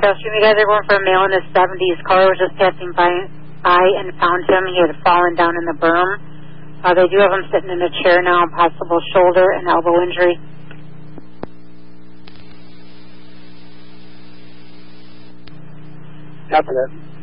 Southstream. You guys are going for a male in his 70s. Caller was just passing by and found him. He had fallen down in the berm. They do have him sitting in a chair now, possible shoulder and elbow injury. After that.